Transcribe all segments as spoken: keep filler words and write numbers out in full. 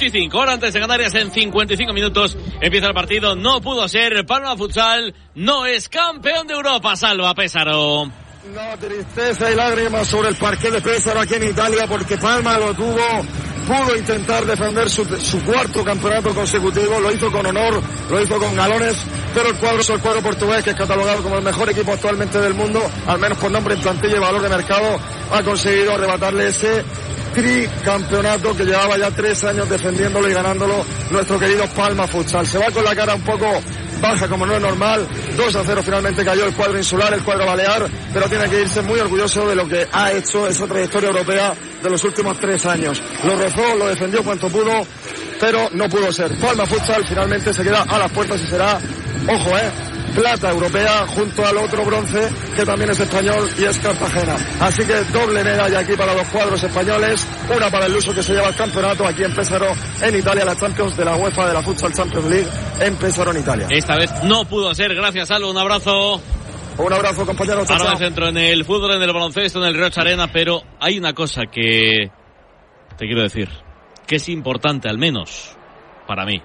ocho y cinco, hora antes de Canarias, en cincuenta y cinco minutos empieza el partido. No pudo ser. Palma Futsal no es campeón de Europa. Salva Pesaro. No, tristeza y lágrimas sobre el parquet de Pesaro aquí en Italia, porque Palma lo tuvo, pudo intentar defender su, su cuarto campeonato consecutivo, lo hizo con honor, lo hizo con galones, pero el cuadro es el cuadro portugués, que es catalogado como el mejor equipo actualmente del mundo, al menos por nombre en plantilla y valor de mercado, ha conseguido arrebatarle ese tricampeonato que llevaba ya tres años defendiéndolo y ganándolo nuestro querido Palma Futsal. Se va con la cara un poco baja, como no es normal. Dos a cero finalmente cayó el cuadro insular, el cuadro balear, pero tiene que irse muy orgulloso de lo que ha hecho esa trayectoria europea de los últimos tres años. Lo rezó, lo defendió cuanto pudo, pero no pudo ser. Palma Futsal finalmente se queda a las puertas y será, ojo, eh, plata europea junto al otro bronce que también es español y es Cartagena. Así que doble medalla aquí para los cuadros españoles, una para el luso que se lleva el campeonato aquí en Pesaro, en Italia, la Champions de la UEFA de la Futsal Champions League en Pesaro, en Italia. Esta vez no pudo ser, gracias Salvo, un abrazo. Un abrazo, compañeros. Ahora me centro en el fútbol, en el baloncesto, en el Rocha Arena, pero hay una cosa que te quiero decir, que es importante, al menos para mí.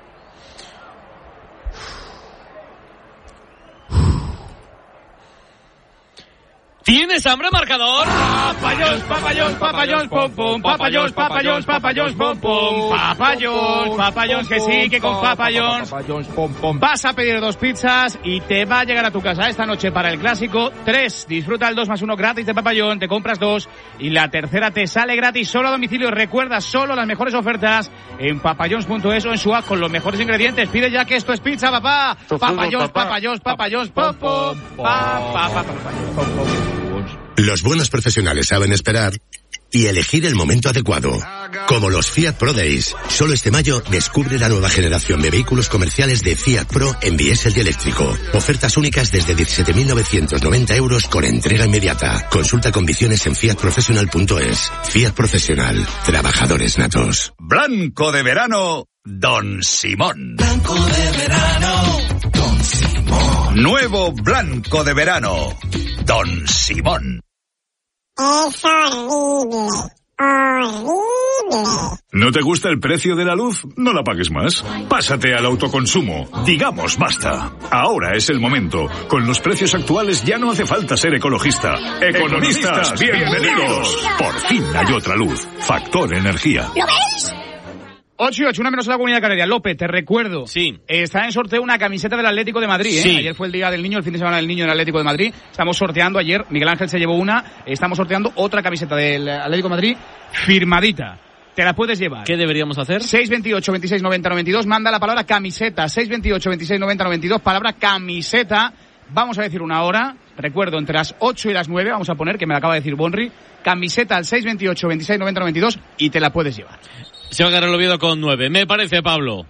¿Tienes hambre, marcador? Papayos, papayos, papayos, pom pom, papayos, papayos, papayos, pom pom, papayos, papayos, que sí, que con papayos vas a pedir dos pizzas y te va a llegar a tu casa esta noche para el clásico. Tres, disfruta el dos más uno gratis de papayón, te compras dos y la tercera te sale gratis solo a domicilio. Recuerda, solo las mejores ofertas en papayons punto es o en su app con los mejores ingredientes. Pide ya que esto es pizza, papá. Papayos, papayos, papayos, pom pom, papá, pom pom. Los buenos profesionales saben esperar y elegir el momento adecuado. Como los Fiat Pro Days. Solo este mayo descubre la nueva generación de vehículos comerciales de Fiat Pro en diésel y eléctrico. Ofertas únicas desde diecisiete mil novecientos noventa euros con entrega inmediata. Consulta condiciones en fiat profesional punto es. Fiat Profesional. Trabajadores natos. Blanco de verano, Don Simón. Blanco de verano, Don Simón. Nuevo Blanco de verano, Don Simón. Es horrible, horrible. ¿No te gusta el precio de la luz? No la pagues más. Pásate al autoconsumo. Digamos basta. Ahora es el momento. Con los precios actuales ya no hace falta ser ecologista. Economistas, bienvenidos. Por fin hay otra luz. Factor Energía. ¿Lo veis? ocho y ocho, una menos en la Comunidad Canaria. López, te recuerdo. Sí. Está en sorteo una camiseta del Atlético de Madrid, ¿eh? Sí. Ayer fue el Día del Niño, el fin de semana del Niño en el Atlético de Madrid. Estamos sorteando ayer, Miguel Ángel se llevó una, estamos sorteando otra camiseta del Atlético de Madrid firmadita. Te la puedes llevar. ¿Qué deberíamos hacer? seis veintiocho, veintiséis noventa, noventa y dos, manda la palabra camiseta. seis veintiocho, veintiséis noventa, noventa y dos, palabra camiseta. Vamos a decir una hora. Recuerdo, entre las ocho y las nueve, vamos a poner, que me la acaba de decir Bonri, camiseta al seis veintiocho, veintiséis noventa, noventa y dos y te la puedes llevar. Se va a ganar el Oviedo con nueve. Me parece, Pablo.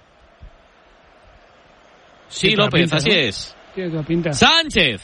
Sí, sí López, pinta, así ¿no? es. Tiene toda pinta. Sánchez.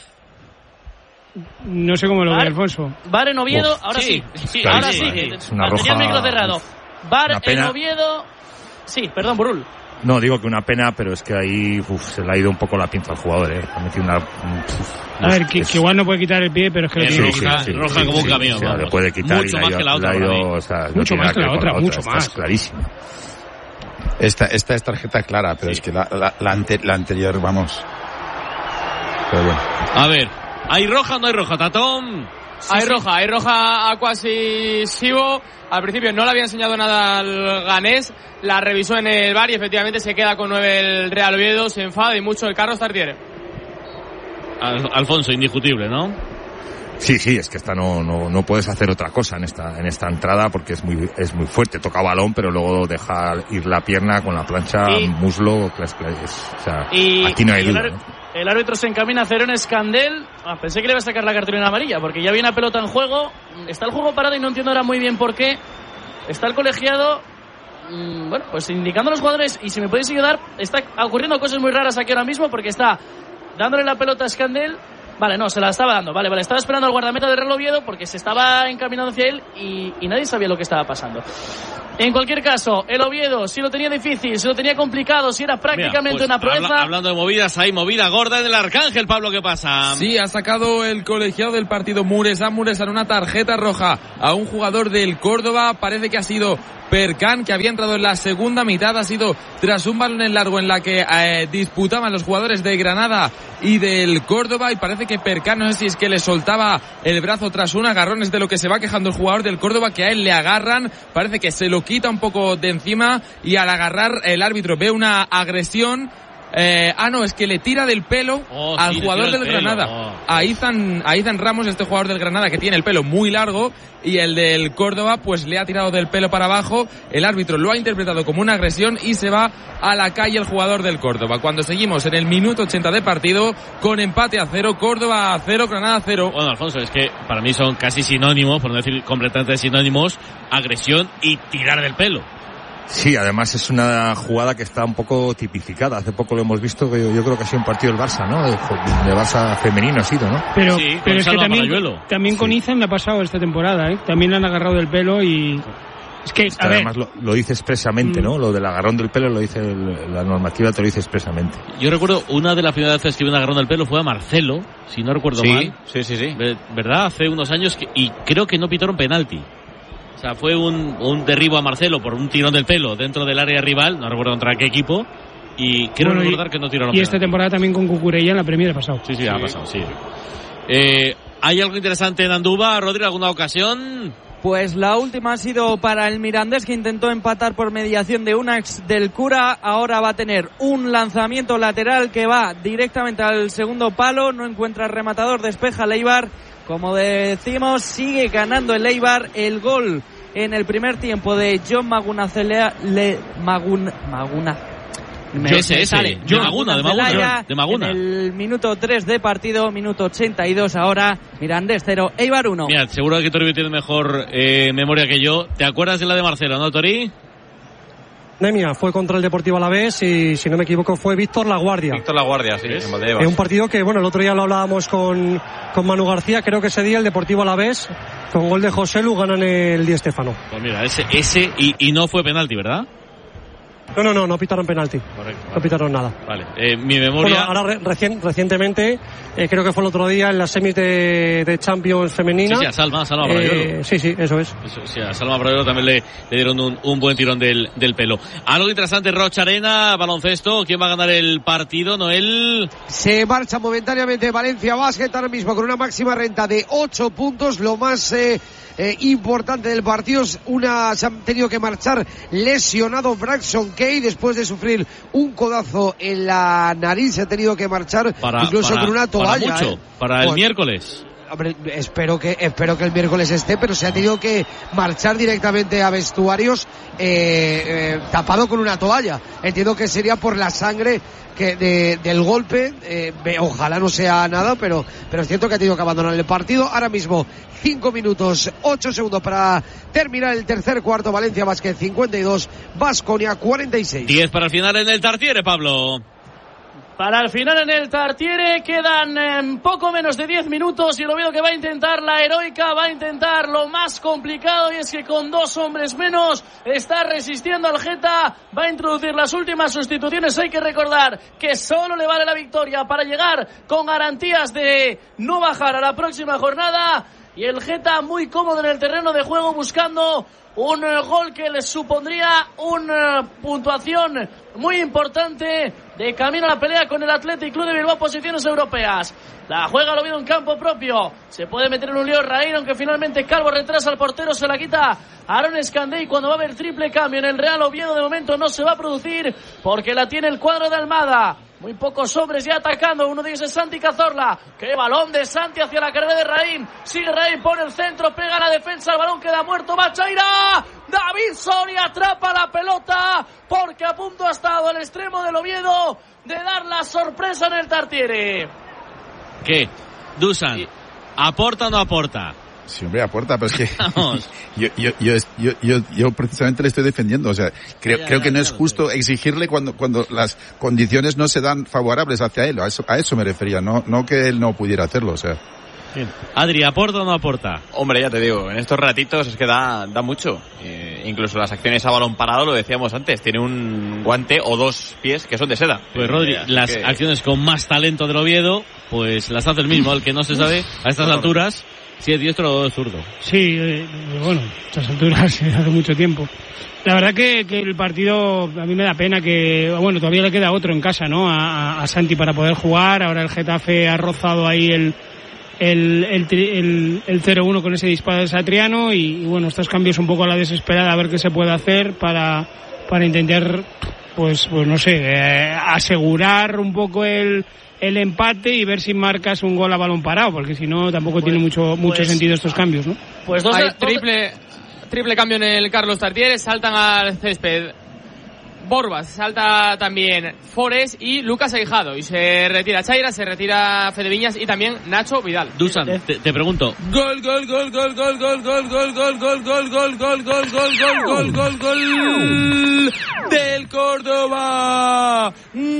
No sé cómo lo ve Bar, Alfonso. Bar en Oviedo, Uf, ahora sí. sí, sí ahora sí, sí. sí. Es una Tenía roja, el micro cerrado. Bar una pena. en Oviedo. Sí, perdón, Burul. No, digo que una pena, pero es que ahí uf, se le ha ido un poco la pinza al jugador, ¿eh? Ha metido una... Uf, A ver, es, que, es... que igual no puede quitar el pie, pero es que lo Es tiene roja, que quitar. sí, roja sí, como un sí, camión. sí, Vamos. le puede quitar Mucho y más la, que la otra. la ha para ido, mí. o sea, no Mucho tiene más nada que la ver con otra, mucho esta más. es clarísimo. Esta, esta es tarjeta clara, pero sí. Es que la, la, la, ante, la anterior, vamos. Pero bueno. A ver, ¿hay roja o no hay roja, Tatón? Sí, hay sí. roja, hay roja a Quasisivo. Al principio no le había enseñado nada al ganés, la revisó en el V A R y efectivamente se queda con nueve el Real Oviedo, se enfada y mucho el Carlos Tartiere. Al, Alfonso, indiscutible, ¿no? Sí, sí, es que esta no, no, no puedes hacer otra cosa en esta, en esta entrada porque es muy, es muy fuerte. Toca balón, pero luego deja ir la pierna con la plancha, y, muslo, clas, clas, o sea, y, aquí no hay duda. El, ¿no? el árbitro se encamina a Cerón Escandel. Ah, pensé que le iba a sacar la cartulina amarilla porque ya había una pelota en juego. Está el juego parado y no entiendo ahora muy bien por qué. Está el colegiado, mmm, bueno, pues indicando a los jugadores, y si me podéis ayudar, está ocurriendo cosas muy raras aquí ahora mismo porque está dándole la pelota a Escandel. Vale, no, se la estaba dando, vale, vale, estaba esperando al guardameta del Real Oviedo porque se estaba encaminando hacia él y, y nadie sabía lo que estaba pasando. En cualquier caso, el Oviedo si lo tenía difícil, si lo tenía complicado, si era prácticamente Mira, pues, una proeza. Habla, hablando de movidas, hay movida gorda en el Arcángel, Pablo, ¿qué pasa? Sí, ha sacado el colegiado del partido Muresan Muresan una tarjeta roja a un jugador del Córdoba, parece que ha sido Perkan, que había entrado en la segunda mitad. Ha sido tras un balón en largo en la que eh, disputaban los jugadores de Granada y del Córdoba, y parece que Perkan, no sé si es que le soltaba el brazo tras un agarrón, es de lo que se va quejando el jugador del Córdoba, que a él le agarran, parece que se lo quita un poco de encima, y al agarrar el árbitro ve una agresión. Eh, ah, no, es que le tira del pelo oh, al sí, jugador del pelo. Granada. Oh. A Izan, a Izan Ramos, este jugador del Granada que tiene el pelo muy largo, y el del Córdoba pues le ha tirado del pelo para abajo. El árbitro lo ha interpretado como una agresión y se va a la calle el jugador del Córdoba. Cuando seguimos en el minuto ochenta de partido con empate a cero, Córdoba a cero, Granada a cero. Bueno, Alfonso, es que para mí son casi sinónimos, por no decir completamente sinónimos, agresión y tirar del pelo. Sí, además es una jugada que está un poco tipificada. Hace poco lo hemos visto, yo, yo creo que ha sido un partido del Barça, ¿no? De, de Barça femenino ha sido, ¿no? Pero, sí, pero es que también, también sí. con Izan le ha pasado esta temporada, ¿eh? También le han agarrado del pelo y... Es que, es que a además ver... lo, lo dice expresamente, mm. ¿no? Lo del agarrón del pelo lo dice, el, la normativa te lo dice expresamente. Yo recuerdo una de las primeras veces que vi un agarrón del pelo fue a Marcelo, si no recuerdo sí, mal. Sí, sí, sí. ¿Verdad? Hace unos años que, y creo que no pitaron penalti. O sea, fue un, un derribo a Marcelo por un tirón del pelo dentro del área rival, no recuerdo contra qué equipo, y quiero bueno, recordar y, que no tiraron Y penalti. esta temporada también con Cucurella en la Premier ha pasado. Sí, sí, sí, ha pasado, sí. Eh, ¿Hay algo interesante en Andúba, Rodri, alguna ocasión? Pues la última ha sido para el Mirandés, que intentó empatar por mediación de Unax del Cura. Ahora va a tener un lanzamiento lateral que va directamente al segundo palo. No encuentra rematador, despeja Leibar. Como decimos, sigue ganando el Eibar. El gol en el primer tiempo de John Maguna Celea, le, Magun, Maguna me, ese, ese, sale, de Maguna, de Maguna, de Maguna. En el minuto tres de partido, minuto ochenta y dos ahora, Mirandés cero, Eibar uno. Mira, seguro que Toribio tiene mejor eh, memoria que yo. ¿Te acuerdas de la de Marcelo, no, Tori? Nemia, fue contra el Deportivo Alavés y, si no me equivoco, fue Víctor Laguardia. Víctor Laguardia, sí, en Valdebebas. Es un partido que, bueno, el otro día lo hablábamos con, con Manu García, creo que ese día el Deportivo Alavés, con gol de José Lu, ganan el Di Stéfano. Pues mira, ese, ese y, y no fue penalti, ¿verdad? No, no, no, no pitaron penalti. Correcto. No pitaron nada. Vale, eh, mi memoria... Bueno, ahora re, recien, recientemente, eh, creo que fue el otro día en las semis de, de Champions femenina. Sí, sí, a Salma, a Salma Bravero. Eh, sí, sí, eso es. Eso, sí, a Salma Bravero también le, le dieron un, un buen tirón del, del pelo. Algo interesante, Rocha Arena, baloncesto. ¿Quién va a ganar el partido, Noel? Se marcha momentáneamente Valencia Basket ahora mismo con una máxima renta de ocho puntos. Lo más... Eh, Eh, importante del partido es una, se han tenido que marchar lesionado Braxton Kay después de sufrir un codazo en la nariz, se ha tenido que marchar para, incluso para, con una toalla. Para mucho, ¿eh? para el pues, miércoles. Hombre, espero que espero que el miércoles esté, pero se ha tenido que marchar directamente a vestuarios eh, eh, tapado con una toalla. Entiendo que sería por la sangre que de, del golpe, eh, ojalá no sea nada, pero pero es cierto que ha tenido que abandonar el partido. Ahora mismo cinco minutos ocho segundos para terminar el tercer cuarto. Valencia Basket cincuenta y dos, Baskonia cuarenta y seis. diez para el final en el Tartiere, Pablo. Para el final en el Tartiere quedan eh, poco menos de diez minutos y lo veo que va a intentar la heroica, va a intentar lo más complicado, y es que con dos hombres menos está resistiendo al Geta, va a introducir las últimas sustituciones. Hay que recordar que solo le vale la victoria para llegar con garantías de no bajar a la próxima jornada, y el Geta muy cómodo en el terreno de juego buscando un uh, gol que les supondría una uh, puntuación muy importante de camino a la pelea con el Athletic Club de Bilbao, posiciones europeas. La juega el Oviedo en campo propio, se puede meter en un lío Raín, aunque finalmente Calvo retrasa al portero, se la quita Aaron Escandé, y cuando va a haber triple cambio en el Real Oviedo de momento no se va a producir porque la tiene el cuadro de Almada. Muy pocos hombres ya atacando. Uno de ellos es Santi Cazorla. ¡Qué balón de Santi hacia la carrera de Raín! Sigue Raín, pone el centro, pega la defensa, el balón queda muerto. Bachaira. David Soria atrapa la pelota porque a punto ha estado el extremo del Oviedo de dar la sorpresa en el Tartiere. ¿Qué? Dusan, sí. ¿Aporta o no aporta? Sí, hombre, aporta, pero es que yo, yo, yo, yo, yo, yo precisamente le estoy defendiendo. O sea, creo, ya, ya, creo que no es justo exigirle cuando, cuando las condiciones no se dan favorables hacia él. A eso, a eso me refería, no, no que él no pudiera hacerlo, o sea. Bien. Adri, ¿aporta o no aporta? Hombre, ya te digo, en estos ratitos es que da, da mucho. Eh, incluso las acciones a balón parado, lo decíamos antes, tiene un guante o dos pies que son de seda. Pues Rodri, eh, las que... acciones con más talento del Oviedo, pues las hace el mismo, el que no se sabe a estas alturas. si es diestro o es zurdo. Sí, eh, bueno, a estas alturas hace mucho tiempo. La verdad que, que el partido a mí me da pena que, bueno, todavía le queda otro en casa, ¿no? A, a Santi para poder jugar. Ahora el Getafe ha rozado ahí el el el, el, el cero uno con ese disparo de Satriano y, y bueno, estos cambios un poco a la desesperada a ver qué se puede hacer para para intentar, pues pues no sé, eh, asegurar un poco el el empate y ver si marcas un gol a balón parado, porque si no tampoco pues, tiene mucho mucho pues, sentido estos cambios, ¿no? Pues dos, Hay triple triple cambio en el Carlos Tartiere, saltan al césped Borbas, salta también Forés y Lucas Aijado, y se retira Chaira, se retira Fede Viñas y también Nacho Vidal. Dusan, te, te pregunto. Gol, gol, gol, gol, gol, gol, gol, gol, gol, gol, gol, gol, gol, gol, gol, gol, gol, gol, gol del Córdoba.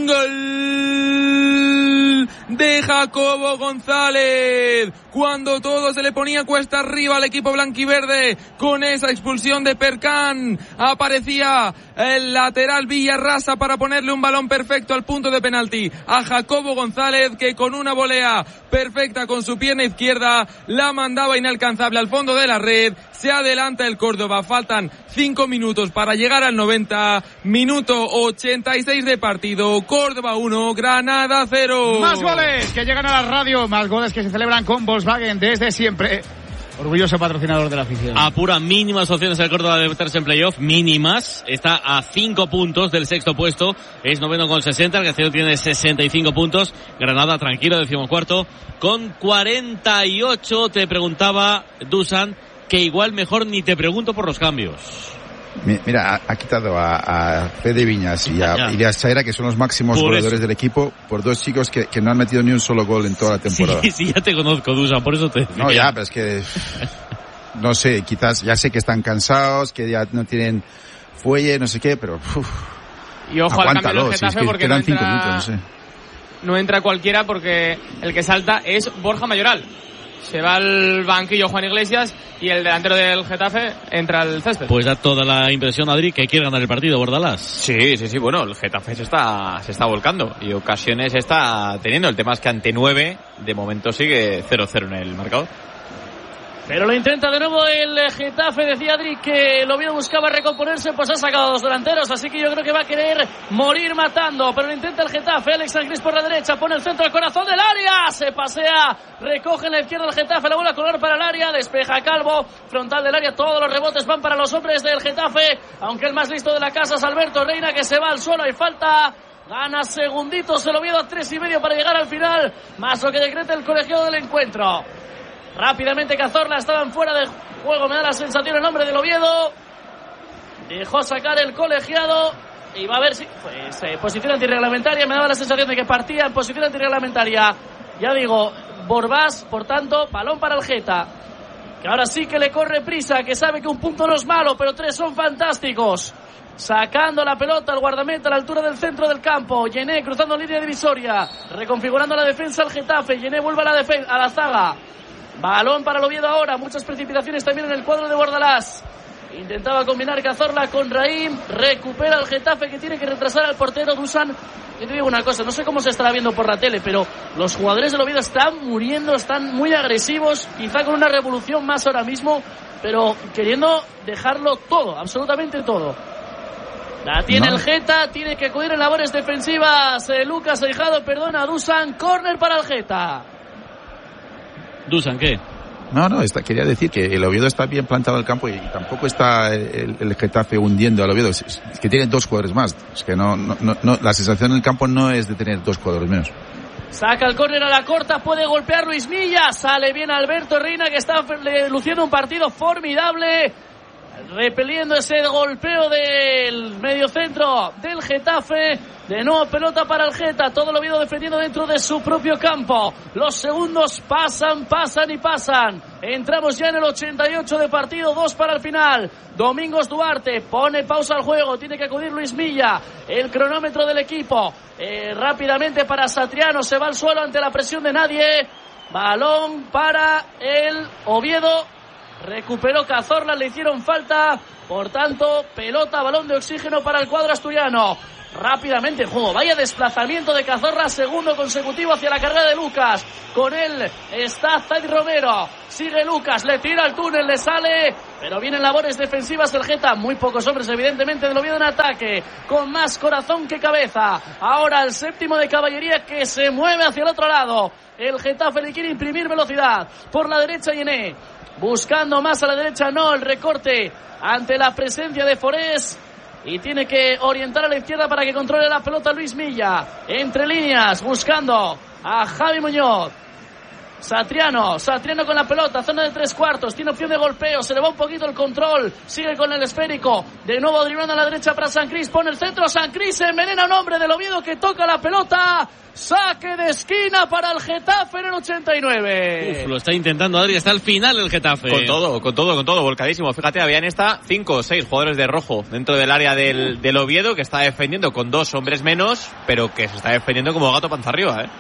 Gol de Jacobo González. Cuando todo se le ponía cuesta arriba al equipo blanquiverde con esa expulsión de Percán, aparecía el lateral Villarrasa para ponerle un balón perfecto al punto de penalti a Jacobo González, que con una volea perfecta con su pierna izquierda la mandaba inalcanzable al fondo de la red. Se adelanta el Córdoba, faltan cinco minutos para llegar al noventa, minuto ochenta y seis de partido. Córdoba uno, Granada cero. Más goles que llegan a la radio, más goles que se celebran con Volkswagen desde siempre. Orgulloso patrocinador de la afición. Apura mínimas opciones el Córdoba de meterse en playoff, mínimas. Está a cinco puntos del sexto puesto. Es noveno con sesenta. El Castellón tiene sesenta y cinco puntos. Granada tranquilo, decimocuarto con cuarenta y ocho. Te preguntaba, Dusan, que igual mejor ni te pregunto por los cambios. Mira, ha, ha quitado a, a Fede Viñas y a Ilias Chaira, que son los máximos por goleadores eso. del equipo, por dos chicos que, que no han metido ni un solo gol en toda la temporada. Sí, sí, ya te conozco, Dusan, por eso te... No, ya, pero es que... No sé, quizás ya sé que están cansados, que ya no tienen fuelle, no sé qué, pero... Uf, y ojo al cambio del Getafe, si es que porque quedan no entra, cinco minutos, no sé. No entra cualquiera, porque el que salta es Borja Mayoral. Se va al banquillo Juan Iglesias y el delantero del Getafe entra al césped. Pues da toda la impresión, Adri, que quiere ganar el partido, Bordalás. Sí, sí, sí, bueno, el Getafe se está, se está volcando y ocasiones está teniendo. El tema es que ante nueve, de momento sigue cero cero en el marcador. Pero lo intenta de nuevo el Getafe. Decía Adri que el Oviedo buscaba recomponerse, pues ha sacado dos delanteros, así que yo creo que va a querer morir matando, pero lo intenta el Getafe. Alex Sangris por la derecha, pone el centro al corazón del área, se pasea, recoge en la izquierda el Getafe, la bola a colgar para el área, despeja Calvo, frontal del área, todos los rebotes van para los hombres del Getafe, aunque el más listo de la casa es Alberto Reina, que se va al suelo y falta. Gana segunditos el Oviedo a tres y medio para llegar al final, más lo que decreta el colegiado del encuentro. Rápidamente Cazorla, estaban fuera de juego, me da la sensación el nombre del Oviedo. Dejó sacar el colegiado y va a ver si pues, eh, posición antirreglamentaria, me daba la sensación de que partía en posición antirreglamentaria. Ya digo, Borbás, por tanto, balón para el Geta, que ahora sí que le corre prisa, que sabe que un punto no es malo, pero tres son fantásticos. Sacando la pelota al guardameta a la altura del centro del campo. Yené cruzando línea divisoria, reconfigurando la defensa al Getafe. Yené vuelve a la, defen- a la zaga. Balón para el Oviedo ahora, muchas precipitaciones también en el cuadro de Bordalás. Intentaba combinar Cazorla con Raim, recupera el Getafe, que tiene que retrasar al portero Dusan. Yo te digo una cosa, no sé cómo se estará viendo por la tele, pero los jugadores del Oviedo están muriendo, están muy agresivos, quizá con una revolución más ahora mismo, pero queriendo dejarlo todo, absolutamente todo. La tiene no. el Geta, tiene que acudir en labores defensivas. Eh, Lucas Aijado, perdona, Dusan, córner para el Geta. Dusan, ¿qué? No, no, está, quería decir que el Oviedo está bien plantado al campo y tampoco está el, el Getafe hundiendo al Oviedo. Es, es que tiene dos jugadores más. Es que no, no, no, la sensación en el campo no es de tener dos jugadores menos. Saca el córner a la corta, puede golpear Luis Milla. Sale bien Alberto Reina, que está luciendo un partido formidable, repeliendo ese golpeo del mediocentro del Getafe. De nuevo pelota para el Geta, todo lo Oviedo defendiendo dentro de su propio campo. Los segundos pasan, pasan y pasan. Entramos ya en el ochenta y ocho de partido, dos para el final. Domingos Duarte pone pausa al juego, tiene que acudir Luis Milla. El cronómetro del equipo, eh, rápidamente para Satriano, se va al suelo ante la presión de nadie. Balón para el Oviedo. Recuperó Cazorla, le hicieron falta Por tanto, pelota, balón de oxígeno para el cuadro asturiano. Rápidamente el juego, vaya desplazamiento de Cazorla, segundo consecutivo hacia la carrera de Lucas. Con él está Zaid Romero, sigue Lucas, le tira al túnel, le sale, pero vienen labores defensivas del Geta. Muy pocos hombres evidentemente del Oviedo en ataque, con más corazón que cabeza. Ahora el séptimo de caballería que se mueve hacia el otro lado. El Getafe le quiere imprimir velocidad por la derecha, Yené buscando más a la derecha, no, el recorte ante la presencia de Forés. Y tiene que orientar a la izquierda para que controle la pelota Luis Milla. Entre líneas, buscando a Javi Muñoz. Satriano, Satriano con la pelota, zona de tres cuartos, tiene opción de golpeo, se le va un poquito el control, sigue con el esférico, de nuevo driblando a la derecha para San Cris, pone el centro, San Cris se envenena, un hombre del Oviedo que toca la pelota, saque de esquina para el Getafe en el ochenta y nueve. Uf, lo está intentando Adri, está al final el Getafe. Con todo, con todo, con todo, volcadísimo. Fíjate, había en esta cinco o seis jugadores de rojo dentro del área del, del Oviedo, que está defendiendo con dos hombres menos, pero que se está defendiendo como gato panza arriba, ¿eh?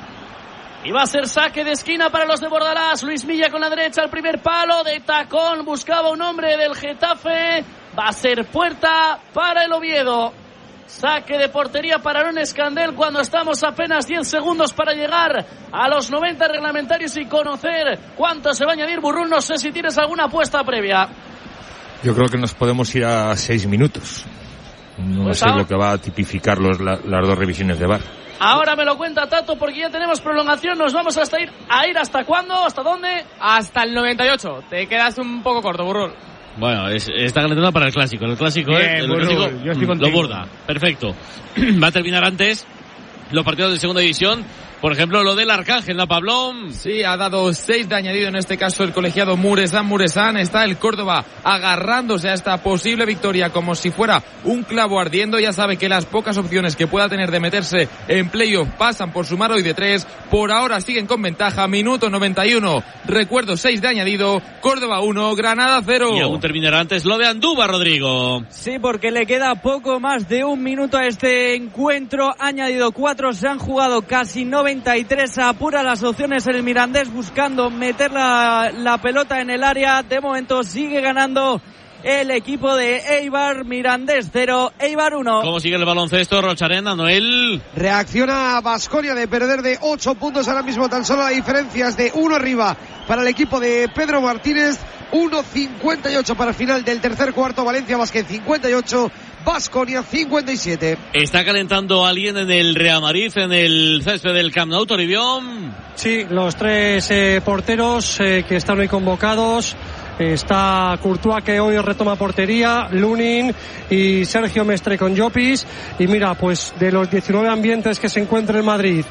Y va a ser saque de esquina para los de Bordalás. Luis Milla con la derecha, al primer palo de tacón. Buscaba un hombre del Getafe. Va a ser puerta para el Oviedo. Saque de portería para Aaron Escandel cuando estamos apenas diez segundos para llegar a los noventa reglamentarios y conocer cuánto se va a añadir. Burrún, no sé si tienes alguna apuesta previa. Yo creo que nos podemos ir a seis minutos. No pues sé ahora lo que va a tipificar los, la, las dos revisiones de V A R. Ahora me lo cuenta Tato porque ya tenemos prolongación. Nos vamos hasta ir a ir hasta cuándo, hasta dónde. Hasta el noventa y ocho. Te quedas un poco corto, Burrón. Bueno, es, está calentando para el clásico. El clásico, Bien, ¿eh? El Burrón, clásico yo estoy lo contigo. borda. Perfecto. Va a terminar antes los partidos de segunda división. Por ejemplo, lo del Arcángel, ¿no, Pablón? Sí, ha dado seis de añadido en este caso el colegiado Muresan Muresan. Está el Córdoba agarrándose a esta posible victoria como si fuera un clavo ardiendo. Ya sabe que las pocas opciones que pueda tener de meterse en playoff pasan por sumar hoy de tres. Por ahora siguen con ventaja. Minuto noventa y uno. Recuerdo, seis de añadido. Córdoba uno, Granada cero. Y aún terminará antes lo de Andúba, Rodrigo. Sí, porque le queda poco más de un minuto a este encuentro. Ha añadido cuatro, se han jugado casi noventa y tres, apura las opciones el Mirandés buscando meter la, la pelota en el área. De momento sigue ganando el equipo de Eibar. Mirandés cero, Eibar uno. ¿Cómo sigue el baloncesto, Rocharena, Noel? Reacciona Baskonia de perder de ocho puntos ahora mismo, tan solo hay diferencias de uno arriba para el equipo de Pedro Martínez. uno cincuenta y ocho para el final del tercer cuarto. Valencia Basket cincuenta y ocho, Baskonia cincuenta y siete. ¿Está calentando alguien en el Real Madrid, en el césped del Camp Nou, Toribión? Sí, los tres eh, porteros eh, que están hoy convocados. Está Courtois, que hoy retoma portería, Lunin y Sergio Mestre con Llopis. Y mira, pues de los diecinueve ambientes que se encuentran en Madrid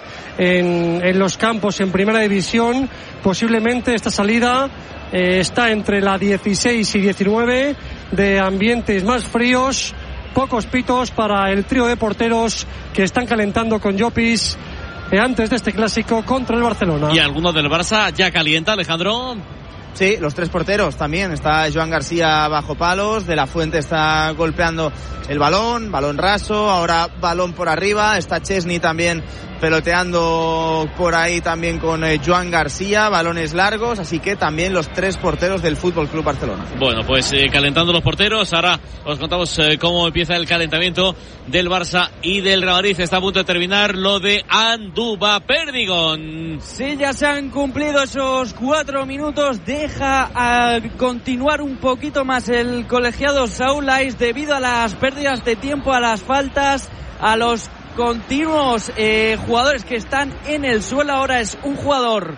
en, en los campos en primera división, posiblemente esta salida eh, está entre la dieciséis y diecinueve de ambientes más fríos. Pocos pitos para el trío de porteros que están calentando con Llopis eh, antes de este clásico contra el Barcelona. ¿Y alguno del Barça ya calienta, Alejandro? Sí, los tres porteros también. Está Joan García bajo palos, De la Fuente está golpeando el balón, balón raso, ahora balón por arriba, está Chesney también peloteando por ahí también con eh, Joan García, balones largos, así que también los tres porteros del Fútbol Club Barcelona. Bueno, pues eh, calentando los porteros, ahora os contamos eh, cómo empieza el calentamiento del Barça y del Real Madrid. Está a punto de terminar lo de Andúba Perdigón. Sí, ya se han cumplido esos cuatro minutos, deja a continuar un poquito más el colegiado Saúl Ais debido a las pérdidas de tiempo, a las faltas, a los continuos eh, jugadores que están en el suelo. Ahora es un jugador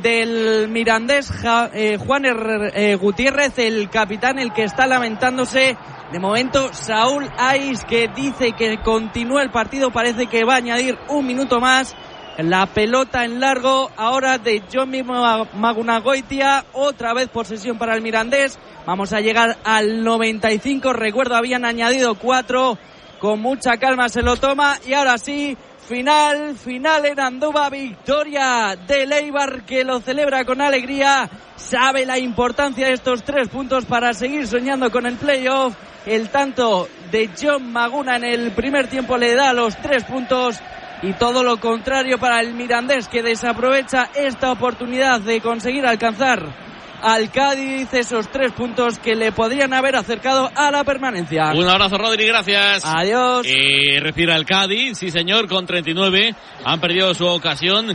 del Mirandés, ja, eh, Juan R, eh, Gutiérrez, el capitán, el que está lamentándose. De momento Saúl Ais, que dice que continúa el partido, parece que va a añadir un minuto más. La pelota en largo ahora de Johnny Magunagoitia, otra vez posesión para el Mirandés. Vamos a llegar al noventa y cinco, recuerdo habían añadido cuatro. Con mucha calma se lo toma y ahora sí, final, final en Andúba, victoria del Eibar que lo celebra con alegría, sabe la importancia de estos tres puntos para seguir soñando con el playoff. El tanto de John Maguna en el primer tiempo le da los tres puntos y todo lo contrario para el Mirandés, que desaprovecha esta oportunidad de conseguir alcanzar al Cádiz, esos tres puntos que le podrían haber acercado a la permanencia. Un abrazo, Rodri, gracias. Adiós. Eh, respira el Cádiz, sí señor, con treinta y nueve. Han perdido su ocasión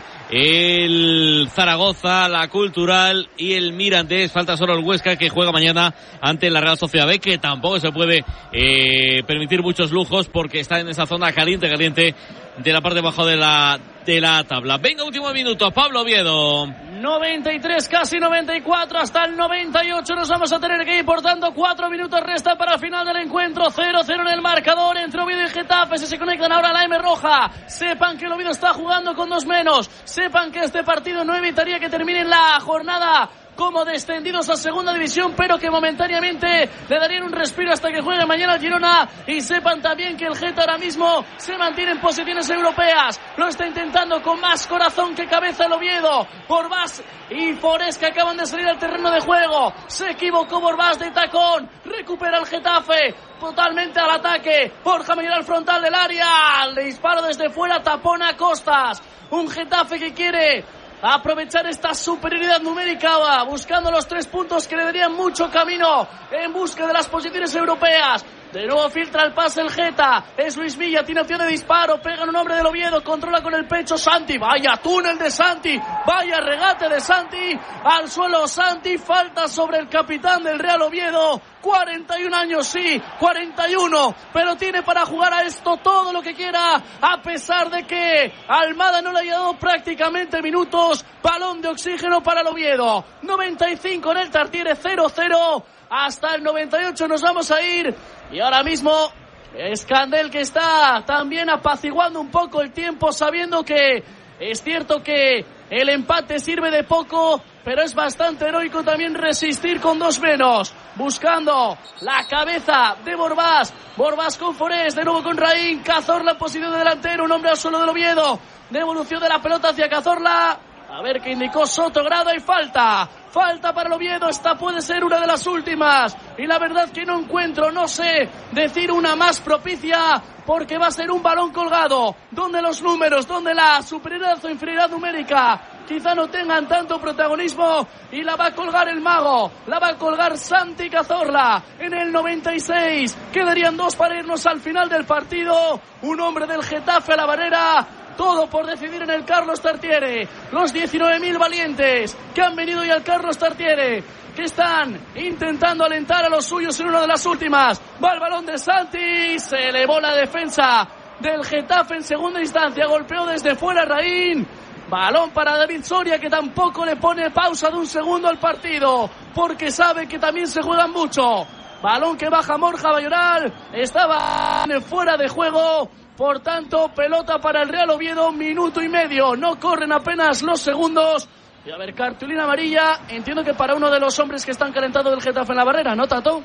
el Zaragoza, la Cultural y el Mirandés. Falta solo el Huesca, que juega mañana ante la Real Sociedad B, que tampoco se puede eh, permitir muchos lujos porque está en esa zona caliente, caliente de la parte de abajo de la, de la tabla. Venga, último minuto, Pablo Oviedo. noventa y tres, casi noventa y cuatro, hasta el noventa y ocho nos vamos a tener que ir, por tanto cuatro minutos resta para el final del encuentro. Cero cero en el marcador entre Oviedo y Getafe. Si se conectan ahora a la M roja, sepan que el Oviedo está jugando con dos menos, sepan que este partido no evitaría que termine la jornada como descendidos a segunda división, pero que momentáneamente le darían un respiro hasta que juegue mañana el Girona. Y sepan también que el Geta ahora mismo se mantiene en posiciones europeas, lo está intentando con más corazón que cabeza el Oviedo. Borbás y Forés, que acaban de salir al terreno de juego, se equivocó Borbás de tacón, recupera el Getafe totalmente al ataque. Borja Mayoral al frontal del área, le disparo desde fuera, tapón a Costas. Un Getafe que quiere aprovechar esta superioridad numérica, buscando los tres puntos que le darían mucho camino en busca de las posiciones europeas. De nuevo filtra el pase el Geta, es Luis Villa, tiene opción de disparo, pega en un hombre del Oviedo, controla con el pecho Santi, vaya túnel de Santi, vaya regate de Santi, al suelo Santi, falta sobre el capitán del Real Oviedo, cuarenta y un años, sí, cuarenta y uno, pero tiene para jugar a esto todo lo que quiera, a pesar de que Almada no le haya dado prácticamente minutos. Balón de oxígeno para el Oviedo, noventa y cinco en el Tartiere, cero cero, hasta el noventa y ocho nos vamos a ir. Y ahora mismo Escandel, que está también apaciguando un poco el tiempo, sabiendo que es cierto que el empate sirve de poco, pero es bastante heroico también resistir con dos menos, buscando la cabeza de Borbás. Borbás con Forés, de nuevo con Raín, Cazorla en posición de delantero, un hombre al suelo del Oviedo, devolución de la pelota hacia Cazorla, a ver qué indicó Sotogrado, y falta. Falta para el Oviedo, esta puede ser una de las últimas. Y la verdad que no encuentro, no sé decir una más propicia, porque va a ser un balón colgado, donde los números, donde la superioridad o inferioridad numérica quizá no tengan tanto protagonismo, y la va a colgar el mago, la va a colgar Santi Cazorla en el noventa y seis. Quedarían dos para irnos al final del partido. Un hombre del Getafe a la barrera. Todo por decidir en el Carlos Tartiere. Los diecinueve mil valientes que han venido hoy al Carlos Tartiere, que están intentando alentar a los suyos en una de las últimas. Va el balón de Santi, se elevó la defensa del Getafe en segunda instancia, golpeó desde fuera Raín. Balón para David Soria, que tampoco le pone pausa de un segundo al partido, porque sabe que también se juegan mucho. Balón que baja Borja Mayoral, estaba fuera de juego. Por tanto, pelota para el Real Oviedo, minuto y medio, no corren apenas los segundos. Y a ver, cartulina amarilla, entiendo que para uno de los hombres que están calentando del Getafe en la barrera, ¿no, Tato?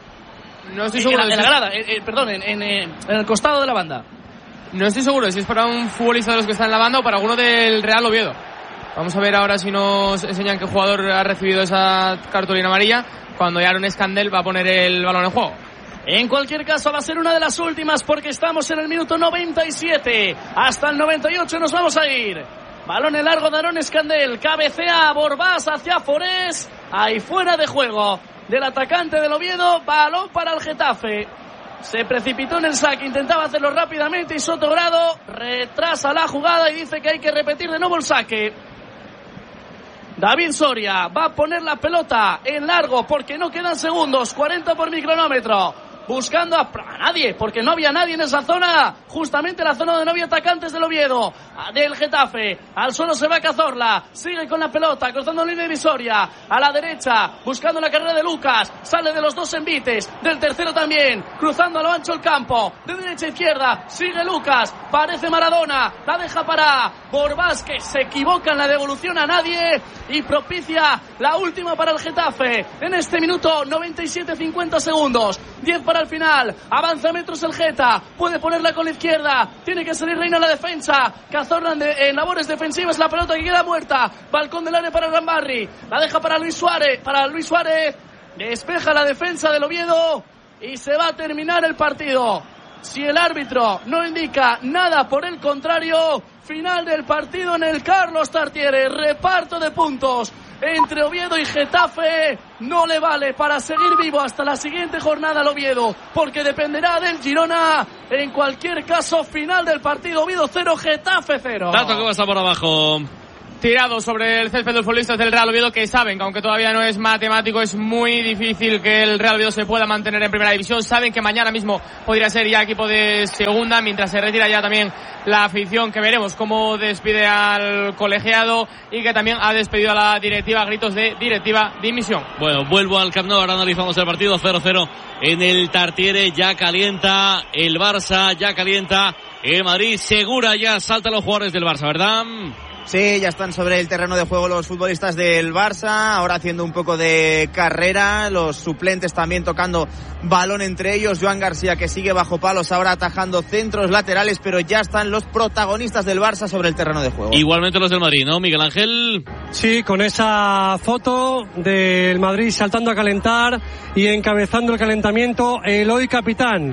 No estoy seguro. En la, en la grada, eh, eh, perdón, en, en, en el costado de la banda. No estoy seguro de si es para un futbolista de los que están en la banda o para alguno del Real Oviedo. Vamos a ver ahora si nos enseñan qué jugador ha recibido esa cartulina amarilla, cuando ya Aaron Escandel va a poner el balón en juego. En cualquier caso, va a ser una de las últimas, porque estamos en el minuto noventa y siete. Hasta el noventa y ocho nos vamos a ir. Balón en largo de Aaron Escandel. Cabecea a Borbás hacia Forés. Ahí fuera de juego del atacante del Oviedo. Balón para el Getafe. Se precipitó en el saque, intentaba hacerlo rápidamente y Sotogrado retrasa la jugada y dice que hay que repetir de nuevo el saque. David Soria va a poner la pelota en largo porque no quedan segundos. cuarenta por mi cronómetro. Buscando a, a nadie, porque no había nadie en esa zona, justamente la zona donde no había atacantes del Oviedo, del Getafe. Al suelo se va Cazorla, sigue con la pelota, cruzando línea divisoria, a la derecha, buscando la carrera de Lucas, sale de los dos envites, del tercero también, cruzando a lo ancho el campo, de derecha a izquierda, sigue Lucas, parece Maradona, la deja para Borbás, que se equivoca en la devolución a nadie, y propicia la última para el Getafe, en este minuto noventa y siete, cincuenta segundos, diez para al final, avanza metros el Geta, puede ponerla con la izquierda, tiene que salir Reina a la defensa, Cazorla en, de, en labores defensivas, la pelota que queda muerta, balcón del área para Rambarri, la deja para Luis Suárez, para Luis Suárez, despeja la defensa del Oviedo y se va a terminar el partido. Si el árbitro no indica nada por el contrario, final del partido en el Carlos Tartiere, reparto de puntos entre Oviedo y Getafe no le vale para seguir vivo hasta la siguiente jornada al Oviedo, porque dependerá del Girona. En cualquier caso, final del partido, Oviedo cero, Getafe cero. Dato que va a estar por abajo. Tirado sobre el césped de los futbolistas del Real Oviedo, que saben que aunque todavía no es matemático, es muy difícil que el Real Oviedo se pueda mantener en primera división. Saben que mañana mismo podría ser ya equipo de segunda, mientras se retira ya también la afición, que veremos cómo despide al colegiado y que también ha despedido a la directiva, gritos de directiva dimisión. Bueno, vuelvo al Camp Nou, ahora analizamos el partido. Cero cero en el Tartiere, ya calienta el Barça, ya calienta el Madrid. Segura ya saltan los jugadores del Barça, ¿verdad? Sí, ya están sobre el terreno de juego los futbolistas del Barça, ahora haciendo un poco de carrera, los suplentes también tocando balón entre ellos, Joan García, que sigue bajo palos, ahora atajando centros laterales, pero ya están los protagonistas del Barça sobre el terreno de juego. Igualmente los del Madrid, ¿no, Miguel Ángel? Sí, con esa foto del Madrid saltando a calentar y encabezando el calentamiento, el hoy capitán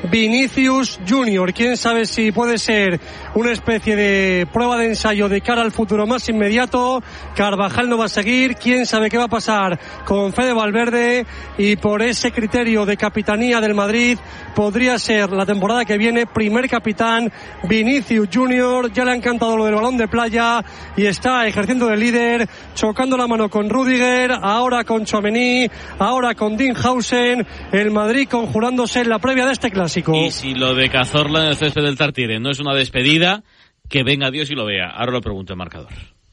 Vinicius Junior. Quién sabe si puede ser una especie de prueba de ensayo de cara al futuro más inmediato. Carvajal no va a seguir, quién sabe qué va a pasar con Fede Valverde, y por ese criterio de capitanía del Madrid podría ser la temporada que viene primer capitán Vinicius Junior. Ya le ha encantado lo del balón de playa y está ejerciendo de líder, chocando la mano con Rüdiger, ahora con Tchouaméni, ahora con Dinghausen. El Madrid conjurándose en la previa de este clásico. Y si lo de Cazorla en el césped del Tartiere no es una despedida, que venga Dios y lo vea. Ahora lo pregunto el marcador.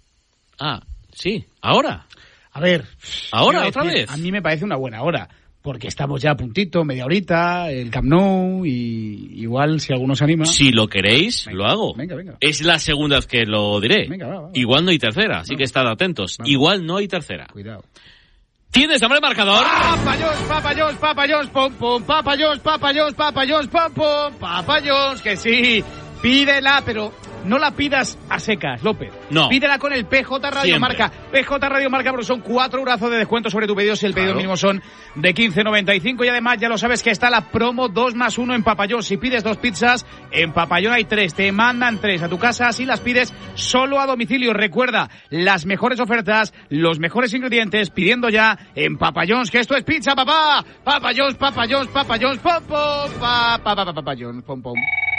Ah, sí, ahora. A ver. ¿Ahora, otra vez? A mí me parece una buena hora, porque estamos ya a puntito, media horita, el Camp Nou, y igual si alguno se anima. Si lo queréis, venga, lo hago. Venga, venga. Es la segunda vez que lo diré. Venga, va, va. Igual no hay tercera, así Vamos. que estad atentos. Vamos. Igual no hay tercera. Cuidado. ¿Tienes hambre marcador? Papa John's, Papa John's, Papa John's, pom pom, Papa John's, Papa John's, Papa John's, pom pom, Papa John's, que sí, pídela, pero no la pidas a secas, López. No. Pídela con el P J Radio Siempre. Marca. P J Radio Marca, porque son cuatro eurazos de descuento sobre tu pedido si el pedido Claro. mínimo son de quince noventa y cinco, y además ya lo sabes que está la promo dos más uno en Papa John's. Si pides dos pizzas, en Papa John's hay tres, te mandan tres a tu casa si las pides solo a domicilio. Recuerda, las mejores ofertas, los mejores ingredientes, pidiendo ya en Papa John's, que esto es pizza, papá. Papa John's, Papa John's, Papa John's, pom pom, pa, pa, pa, pa, Papa John's, pom pom.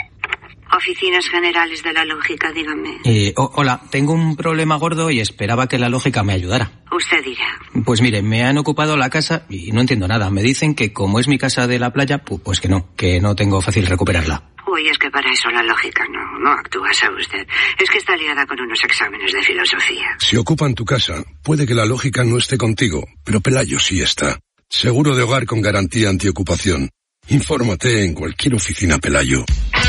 Oficinas Generales de la Lógica, dígame. Eh, oh, hola, tengo un problema gordo y esperaba que la lógica me ayudara. Usted dirá. Pues mire, me han ocupado la casa y no entiendo nada. Me dicen que como es mi casa de la playa, pu- pues que no, que no tengo fácil recuperarla. Uy, es que para eso la lógica no, no actúa, ¿sabe usted? Es que está liada con unos exámenes de filosofía. Si ocupan tu casa, puede que la lógica no esté contigo, pero Pelayo sí está. Seguro de hogar con garantía antiocupación. Infórmate en cualquier oficina Pelayo.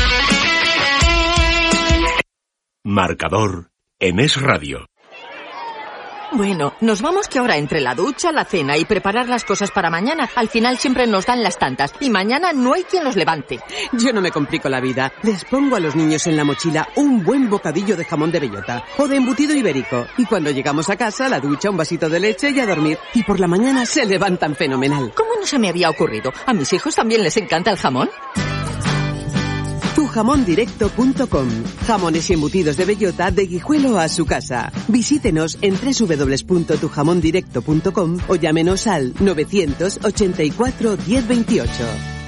Marcador en Es Radio. Bueno, nos vamos que ahora entre la ducha, la cena y preparar las cosas para mañana, al final siempre nos dan las tantas y mañana no hay quien los levante. Yo no me complico la vida. Les pongo a los niños en la mochila un buen bocadillo de jamón de bellota o de embutido ibérico. Y cuando llegamos a casa, la ducha, un vasito de leche y a dormir. Y por la mañana se levantan fenomenal. ¿Cómo no se me había ocurrido? ¿A mis hijos también les encanta el jamón? tu jamón directo punto com. Jamones y embutidos de bellota de Guijuelo a su casa. Visítenos en doble u doble u doble u punto tu jamón directo punto com o llámenos al novecientos ochenta y cuatro diez veintiocho.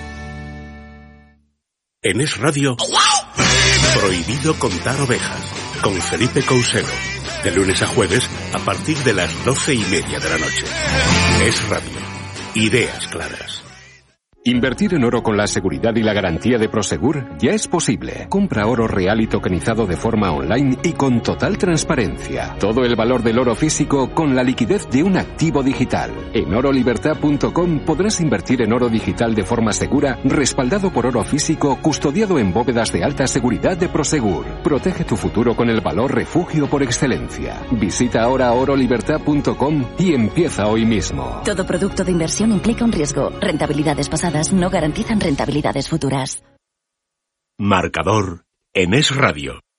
En Es Radio, Prohibido contar ovejas, con Felipe Couselo. De lunes a jueves, a partir de las doce y media de la noche. Es Radio. Ideas claras. Invertir en oro con la seguridad y la garantía de Prosegur ya es posible. Compra oro real y tokenizado de forma online y con total transparencia. Todo el valor del oro físico con la liquidez de un activo digital. En oro libertad punto com podrás invertir en oro digital de forma segura, respaldado por oro físico, custodiado en bóvedas de alta seguridad de Prosegur. Protege tu futuro con el valor refugio por excelencia. Visita ahora oro libertad punto com y empieza hoy mismo. Todo producto de inversión implica un riesgo. Rentabilidades pasadas no garantizan rentabilidades futuras. Marcador en Es Radio.